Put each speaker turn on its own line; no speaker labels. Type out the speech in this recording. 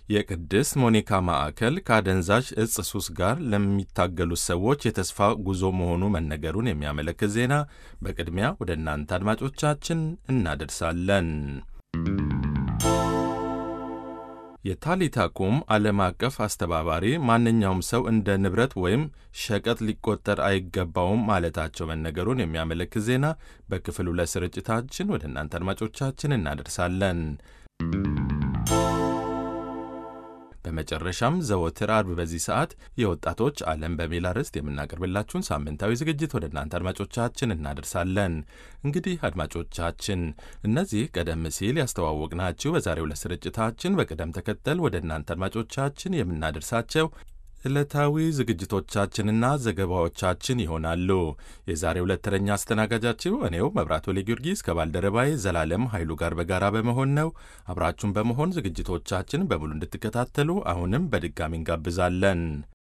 የቅድስት ሞኒካ ማዕከል ከአደንዛዥ ዕፅ ሱስ ጋር ለሚታገሉት ሰዎች የተስፋ ጉዞ መሆኑ መነገሩን የሚያመለክት ዜና በቅድሚያ ወደ እናንተ አድማጮቻችን እናደርሳለን። የታሊታ ኩም ዓለም አቀፍ አስተባባሪ ማንኛውም ሰው እንደ ንብረት ወይም ሸቀጥ ሊቆጠር አይገባውም ማለታቸው መነገሩን የሚያመለክት ዜና በክፍል 2 ስርጭታችን ወደ እናንተ አድማጮቻችን እናደርሳለን። በመጨረሻም ዘወትር አርብ በዚህ ሰዓት የወጣቶች ዓለም በሚል አርዕስት የምናቀርብላችሁን ሳምንታዊ ዝግጅት ወደ እናንተ አድማጮቻችን እናደርሳለን። እንግዲህ አድማጮቻችን እነዚህ ቀደም ሲል ያስተዋወቅናችሁ በዛሬው ዕለት ስርጭታችን በቅደም ተከተል ወደ እናንተ አድማጮቻችን የምናደርሳቸው ዕለታዊ ዝግጅቶቻችንና ዘገባዎቻችን ይሆናሉ። የዛሬው ዕለት ተረኛ አስተናጋጃችሁ እኔው መብራቱ ለጊዮርጊስ ከባልደረባዬ ዘላለም ኃይሉ ጋር በጋራ በመሆን ነው። አብራችሁን በመሆን ዝግጅቶቻችን በሙሉ እንድትከታተሉ አሁንም በድጋሚ እንጋብዛለን።